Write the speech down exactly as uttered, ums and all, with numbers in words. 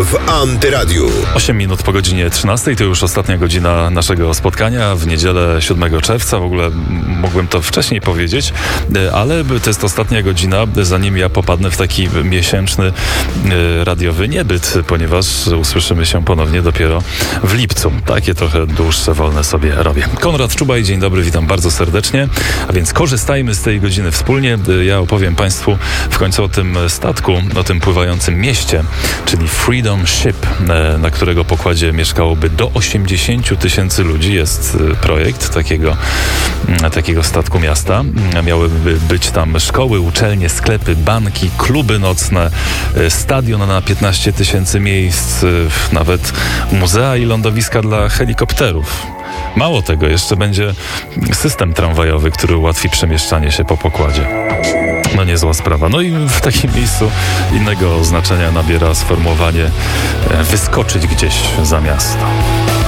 w Antyradiu. osiem minut po godzinie trzynastej to już ostatnia godzina naszego spotkania w niedzielę siódmego czerwca. W ogóle mógłbym to wcześniej powiedzieć, ale to jest ostatnia godzina, zanim ja popadnę w taki miesięczny radiowy niebyt, ponieważ usłyszymy się ponownie dopiero w lipcu. Takie trochę dłuższe, wolne sobie robię. Konrad Czubaj, dzień dobry, witam bardzo serdecznie. A więc korzystajmy z tej godziny wspólnie. Ja opowiem Państwu w końcu o tym statku, o tym pływającym mieście, czyli Freedom Ship, na którego pokładzie mieszkałoby do osiemdziesięciu tysięcy ludzi. Jest projekt takiego, takiego statku miasta. Miałyby być tam szkoły, uczelnie, sklepy, banki, kluby nocne, stadion na piętnaście tysięcy miejsc, nawet muzea i lądowiska dla helikopterów. Mało tego, jeszcze będzie system tramwajowy, który ułatwi przemieszczanie się po pokładzie. No niezła sprawa. No i w takim miejscu innego znaczenia nabiera sformułowanie wyskoczyć gdzieś za miasto.